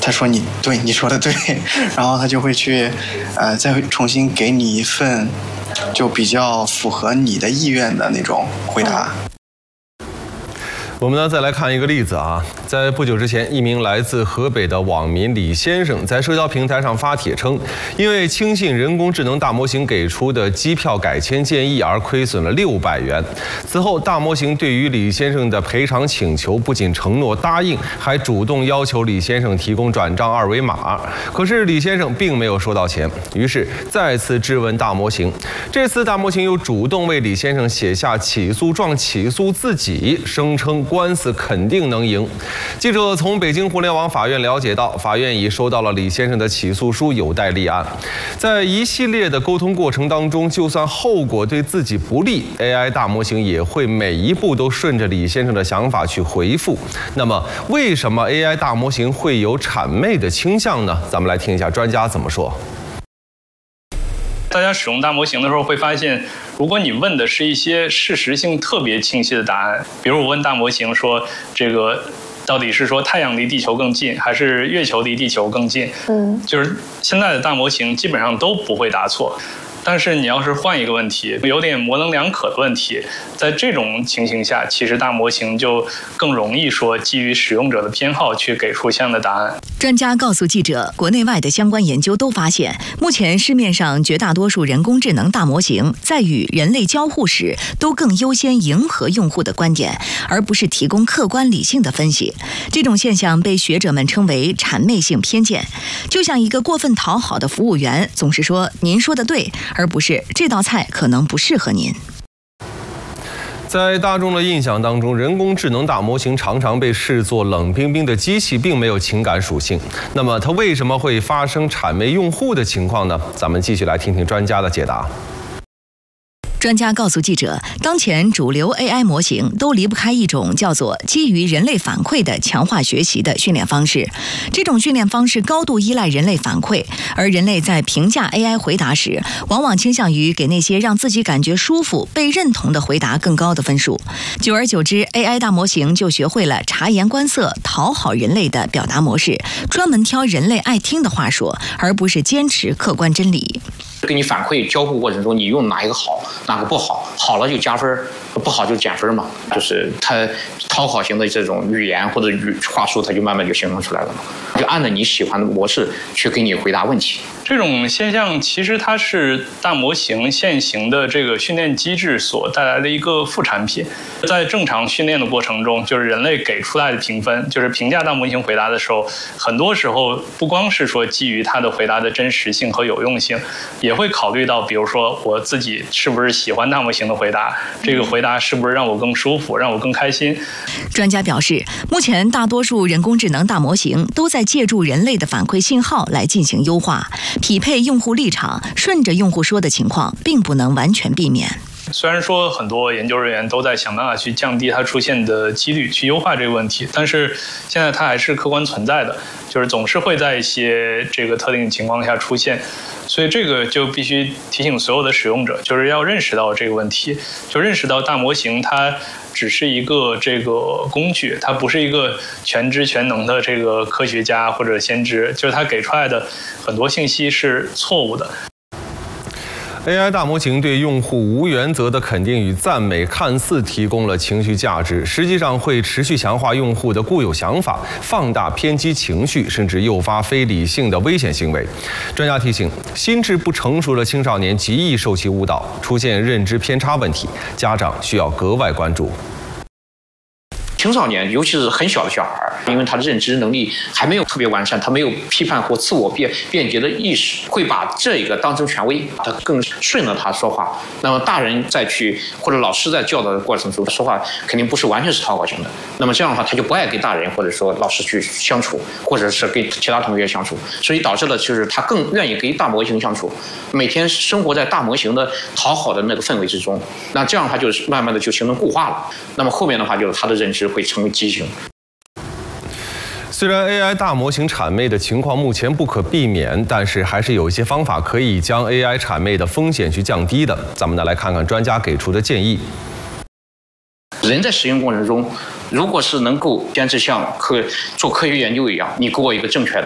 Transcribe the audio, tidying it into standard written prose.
他说你对，你说的对，然后他就会去，再重新给你一份就比较符合你的意愿的那种回答。 我们呢再来看一个例子啊，在不久之前，一名来自河北的网民李先生在社交平台上发帖称，因为轻信人工智能大模型给出的机票改签建议而亏损了600元。此后，大模型对于李先生的赔偿请求不仅承诺答应，还主动要求李先生提供转账2维码。可是李先生并没有收到钱，于是再次质问大模型。这次大模型又主动为李先生写下起诉状，起诉自己，声称官司肯定能赢。记者从北京互联网法院了解到，法院已收到了李先生的起诉书，有待立案。在一系列的沟通过程当中，就算后果对自己不利 ，AI 大模型也会每一步都顺着李先生的想法去回复。那么，为什么 AI 大模型会有谄媚的倾向呢？咱们来听一下专家怎么说。 大家使用大模型的时候会发现，如果你问的是一些事实性特别清晰的答案，比如我问大模型说这个到底是说太阳离地球更近，还是月球离地球更近？就是现在的大模型基本上都不会答错。但是你要是换一个问题，有点模棱两可的问题，在这种情形下，其实大模型就更容易说基于使用者的偏好去给出相应的答案。 专家告诉记者，国内外的相关研究都发现，目前市面上绝大多数人工智能大模型在与人类交互时，都更优先迎合用户的观点，而不是提供客观理性的分析。这种现象被学者们称为谄媚性偏见，就像一个过分讨好的服务员，总是说您说的对，而不是这道菜可能不适合您。 在大众的印象当中，人工智能大模型常常被视作冷冰冰的机器，并没有情感属性。那么，它为什么会发生谄媚用户的情况呢？咱们继续来听听专家的解答。 专家告诉记者，当前主流 AI 模型都离不开一种叫做基于人类反馈的强化学习的训练方式。这种训练方式高度依赖人类反馈，而人类在评价 AI 回答时，往往倾向于给那些让自己感觉舒服、被认同的回答更高的分数。久而久之 ，AI 大模型就学会了察言观色、讨好人类的表达模式，专门挑人类爱听的话说，而不是坚持客观真理。 给你反馈交互过程中，你用哪一个好，哪个不好，好了就加分，不好就减分嘛。就是它讨好型的这种语言或者话术，它就慢慢就形成出来了嘛。就按照你喜欢的模式去给你回答问题。 这种现象其实它是大模型现行的这个训练机制所带来的一个副产品。在正常训练的过程中，就是人类给出来的评分，就是评价大模型回答的时候，很多时候不光是说基于它的回答的真实性和有用性，也会考虑到，比如说我自己是不是喜欢大模型的回答，这个回答是不是让我更舒服，让我更开心。 专家表示，目前大多数人工智能大模型都在借助人类的反馈信号来进行优化，匹配用户立场，顺着用户说的情况，并不能完全避免。 虽然说很多研究人员都在想办法去降低它出现的几率，去优化这个问题，但是现在它还是客观存在的，就是总是会在一些这个特定情况下出现，所以这个就必须提醒所有的使用者，就是要认识到这个问题，就认识到大模型它只是一个这个工具，它不是一个全知全能的这个科学家或者先知，就是它给出来的很多信息是错误的。 AI 大模型对用户无原则的肯定与赞美，看似提供了情绪价值，实际上会持续强化用户的固有想法，放大偏激情绪，甚至诱发非理性的危险行为。专家提醒，心智不成熟的青少年极易受其误导，出现认知偏差问题，家长需要格外关注。 青少年，尤其是很小的小孩，因为他的认知能力还没有特别完善，他没有批判或自我辩解的意识，会把这个当成权威，他更顺着他说话。那么大人再去或者老师在教导的过程中说话，肯定不是完全是讨好型的。那么这样的话，他就不爱跟大人或者说老师去相处，或者是跟其他同学相处，所以导致了就是他更愿意跟大模型相处，每天生活在大模型的讨好的那个氛围之中。那这样他就是慢慢的就形成固化了。那么后面的话就是他的认知会成为畸形。 虽然 AI 大模型谄媚的情况目前不可避免，但是还是有一些方法可以将 AI 谄媚的风险去降低的。咱们来看看专家给出的建议。 人在使用过程中，如果是能够坚持像做科学研究一样，你给我一个正确的